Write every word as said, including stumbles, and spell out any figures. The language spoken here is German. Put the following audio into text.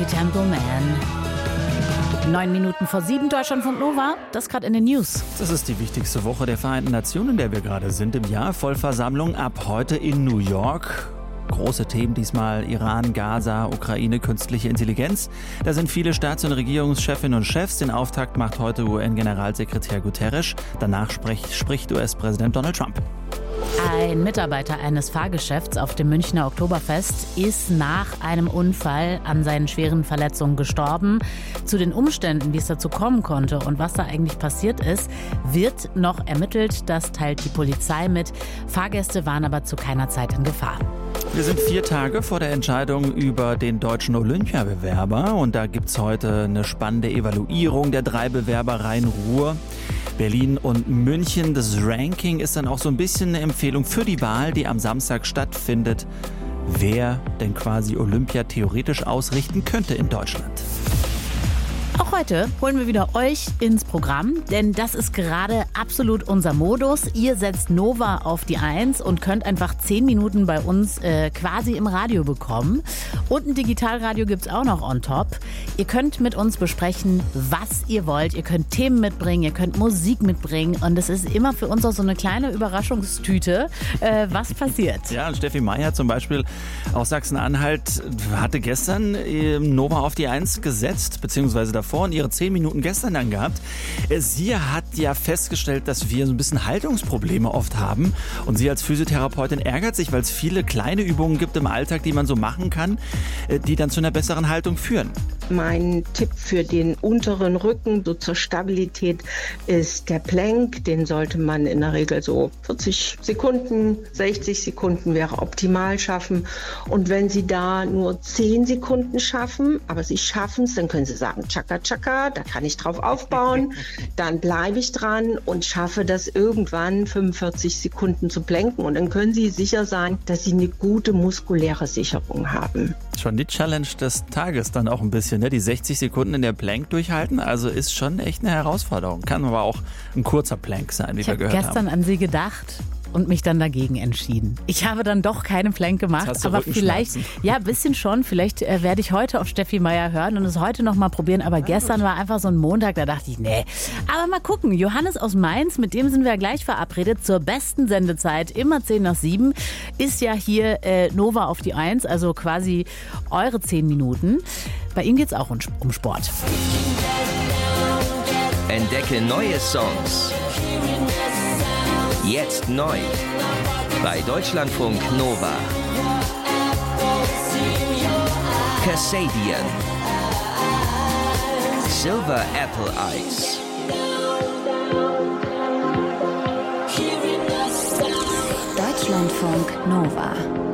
Sophie Templeman. Neun Minuten vor sieben, Deutschlandfunk Nova, das gerade in den News. Das ist die wichtigste Woche der Vereinten Nationen, in der wir gerade sind im Jahr. Vollversammlung ab heute in New York. Große Themen diesmal: Iran, Gaza, Ukraine, künstliche Intelligenz. Da sind viele Staats- und Regierungschefinnen und Chefs. Den Auftakt macht heute U N-Generalsekretär Guterres. Danach spricht, spricht U S-Präsident Donald Trump. Ein Mitarbeiter eines Fahrgeschäfts auf dem Münchner Oktoberfest ist nach einem Unfall an seinen schweren Verletzungen gestorben. Zu den Umständen, wie es dazu kommen konnte und was da eigentlich passiert ist, wird noch ermittelt. Das teilt die Polizei mit. Fahrgäste waren aber zu keiner Zeit in Gefahr. Wir sind vier Tage vor der Entscheidung über den deutschen Olympiabewerber. Und da gibt es heute eine spannende Evaluierung der drei Bewerber Rhein-Ruhr, Berlin und München. Das Ranking ist dann auch so ein bisschen eine Empfehlung für die Wahl, die am Samstag stattfindet, wer denn quasi Olympia theoretisch ausrichten könnte in Deutschland. Auch heute holen wir wieder euch ins Programm, denn das ist gerade absolut unser Modus. Ihr setzt Nova auf die Eins und könnt einfach zehn Minuten bei uns äh, quasi im Radio bekommen. Und ein Digitalradio gibt's auch noch on top. Ihr könnt mit uns besprechen, was ihr wollt. Ihr könnt Themen mitbringen, ihr könnt Musik mitbringen. Und es ist immer für uns auch so eine kleine Überraschungstüte, äh, was passiert. Ja, und Steffi Meyer zum Beispiel aus Sachsen-Anhalt hatte gestern äh, Nova auf die Eins gesetzt, beziehungsweise davor und ihre zehn Minuten gestern dann gehabt. Sie hat ja festgestellt, dass wir so ein bisschen Haltungsprobleme oft haben. Und sie als Physiotherapeutin ärgert sich, weil es viele kleine Übungen gibt im Alltag, die man so machen kann, die dann zu einer besseren Haltung führen. Mein Tipp für den unteren Rücken, so zur Stabilität, ist der Plank. Den sollte man in der Regel so vierzig Sekunden, sechzig Sekunden wäre optimal schaffen. Und wenn Sie da nur zehn Sekunden schaffen, aber Sie schaffen es, dann können Sie sagen, tschakka, tschakka, da kann ich drauf aufbauen. Dann bleibe ich dran und schaffe das irgendwann fünfundvierzig Sekunden zu planken. Und dann können Sie sicher sein, dass Sie eine gute muskuläre Sicherung haben. Schon die Challenge des Tages dann auch ein bisschen, ne? Die sechzig Sekunden in der Plank durchhalten, also ist schon echt eine Herausforderung. Kann aber auch ein kurzer Plank sein, wie ich wir hab gehört haben. Ich habe gestern an Sie gedacht und mich dann dagegen entschieden. Ich habe dann doch keine Plank gemacht, Jetzt hast du aber vielleicht, ja, ein bisschen schon. Vielleicht äh, werde ich heute auf Steffi Meyer hören und es heute noch mal probieren. Aber ja, gestern gut. War einfach so ein Montag, da dachte ich, nee. Aber mal gucken, Johannes aus Mainz, mit dem sind wir gleich verabredet zur besten Sendezeit, immer zehn nach sieben, ist ja hier äh, Nova auf die Eins, also quasi eure zehn Minuten. Bei ihm geht es auch um, um Sport. Entdecke neue Songs. Jetzt neu bei Deutschlandfunk Nova. Kasabian. Silver Apple Eyes. Deutschlandfunk Nova.